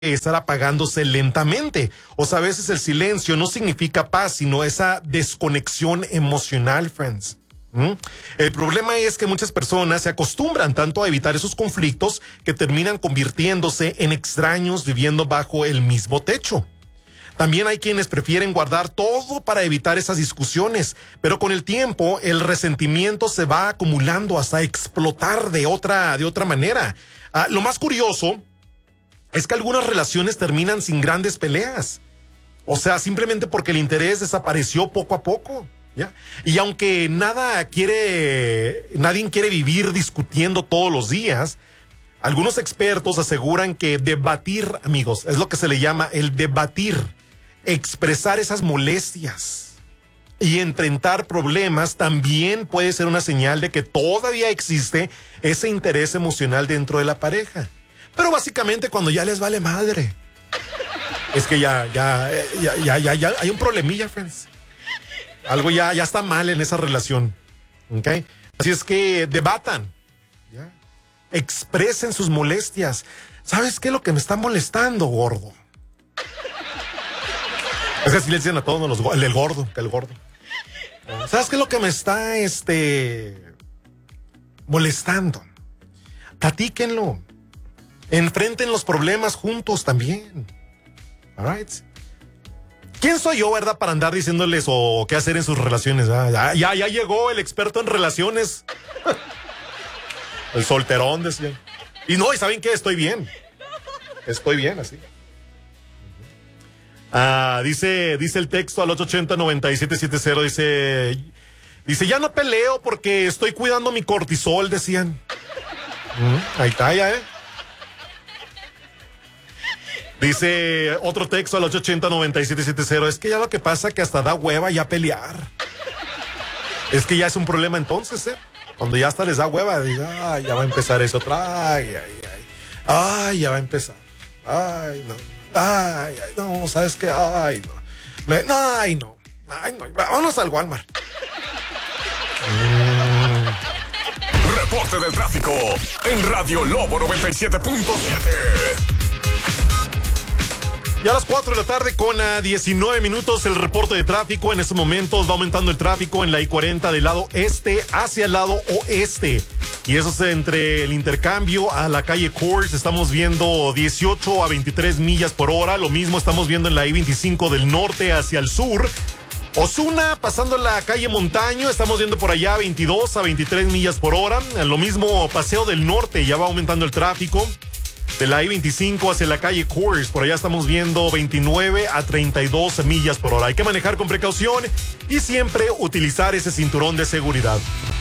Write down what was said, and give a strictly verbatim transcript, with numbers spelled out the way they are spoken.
estar apagándose lentamente. O sea, a veces el silencio no significa paz, sino esa desconexión emocional, friends. ¿Mm? El problema es que muchas personas se acostumbran tanto a evitar esos conflictos que terminan convirtiéndose en extraños viviendo bajo el mismo techo. También hay quienes prefieren guardar todo para evitar esas discusiones, pero con el tiempo el resentimiento se va acumulando hasta explotar de otra, de otra manera. Ah, lo más curioso es que algunas relaciones terminan sin grandes peleas. O sea, simplemente porque el interés desapareció poco a poco. ¿Ya? Y aunque nada quiere, nadie quiere vivir discutiendo todos los días, algunos expertos aseguran que debatir, amigos, es lo que se le llama el debatir, expresar esas molestias y enfrentar problemas también puede ser una señal de que todavía existe ese interés emocional dentro de la pareja. Pero básicamente cuando ya les vale madre, es que ya, ya, ya, ya, ya, ya hay un problemilla, friends. Algo ya, ya está mal en esa relación. ¿Ok? Así es que debatan. ¿Ya? Expresen sus molestias. ¿Sabes qué es lo que me está molestando, gordo? Es que así le dicen a todos los el, el gordo, que el gordo. ¿Sabes qué es lo que me está este molestando? Platíquenlo. Enfrenten los problemas juntos también. All right. ¿Quién soy yo, verdad, para andar diciéndoles o qué hacer en sus relaciones? Ah, ya, ya, ya llegó el experto en relaciones. El solterón, decía. Y no, ¿y saben qué? Estoy bien. Estoy bien, así. Ah, dice, dice el texto al ocho ochenta, noventa y siete setenta, dice, dice, ya no peleo porque estoy cuidando mi cortisol, decían. Mm, ahí está, ya, eh. Dice otro texto al ocho ochenta, noventa y siete setenta, es que ya lo que pasa es que hasta da hueva ya pelear. Es que ya es un problema entonces, ¿eh? Cuando ya hasta les da hueva, dice, ay, ya va a empezar eso otra, ay, ay, ay, ay, ya va a empezar, ay, no, ay, ay, no, ¿sabes qué? Ay, no, Me, no ay, no, ay, no, vámonos al Walmart. Mm. Reporte del tráfico en Radio Lobo noventa y siete punto siete. Ya a las cuatro de la tarde con uh, diecinueve minutos el reporte de tráfico. En estos momentos va aumentando el tráfico en la I cuarenta del lado este hacia el lado oeste. Y eso es entre el intercambio a la calle Coors. Estamos viendo dieciocho a veintitrés millas por hora. Lo mismo estamos viendo en la I veinticinco del norte hacia el sur. Osuna, pasando la calle Montaño, estamos viendo por allá veintidós a veintitrés millas por hora. Lo mismo Paseo del Norte, ya va aumentando el tráfico. De la I veinticinco hacia la calle Coors, por allá estamos viendo veintinueve a treinta y dos millas por hora. Hay que manejar con precaución y siempre utilizar ese cinturón de seguridad.